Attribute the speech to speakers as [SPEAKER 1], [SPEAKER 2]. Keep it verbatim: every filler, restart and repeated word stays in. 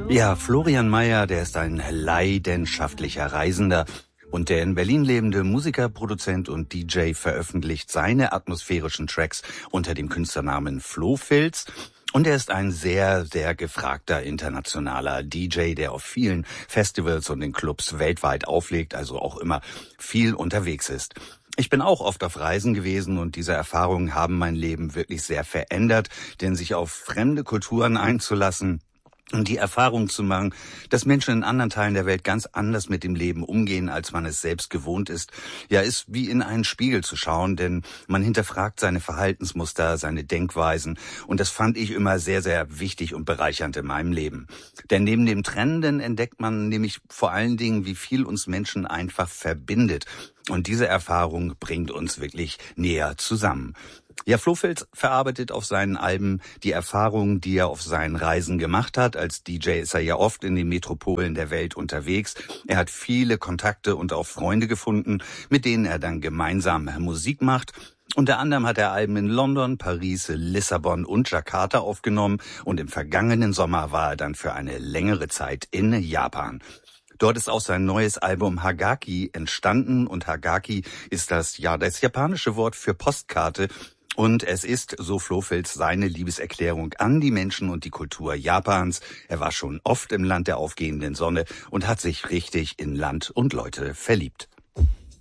[SPEAKER 1] Ja, Florian Mayer, der ist ein leidenschaftlicher Reisender. Und der in Berlin lebende Musiker, Produzent und D J veröffentlicht seine atmosphärischen Tracks unter dem Künstlernamen Flo-Filz. Und er ist ein sehr, sehr gefragter internationaler D J, der auf vielen Festivals und in Clubs weltweit auflegt, also auch immer viel unterwegs ist. Ich bin auch oft auf Reisen gewesen und diese Erfahrungen haben mein Leben wirklich sehr verändert, denn sich auf fremde Kulturen einzulassen und die Erfahrung zu machen, dass Menschen in anderen Teilen der Welt ganz anders mit dem Leben umgehen, als man es selbst gewohnt ist, ja, ist wie in einen Spiegel zu schauen, denn man hinterfragt seine Verhaltensmuster, seine Denkweisen und das fand ich immer sehr, sehr wichtig und bereichernd in meinem Leben. Denn neben dem Trennenden entdeckt man nämlich vor allen Dingen, wie viel uns Menschen einfach verbindet. Und diese Erfahrung bringt uns wirklich näher zusammen. Ja, Flo-Filz verarbeitet auf seinen Alben die Erfahrungen, die er auf seinen Reisen gemacht hat. Als D J ist er ja oft in den Metropolen der Welt unterwegs. Er hat viele Kontakte und auch Freunde gefunden, mit denen er dann gemeinsam Musik macht. Unter anderem hat er Alben in London, Paris, Lissabon und Jakarta aufgenommen. Und im vergangenen Sommer war er dann für eine längere Zeit in Japan. Dort ist auch sein neues Album Hagaki entstanden und Hagaki ist das, ja, das japanische Wort für Postkarte. Und es ist, so Flo-Filz, seine Liebeserklärung an die Menschen und die Kultur Japans. Er war schon oft im Land der aufgehenden Sonne und hat sich richtig in Land und Leute verliebt.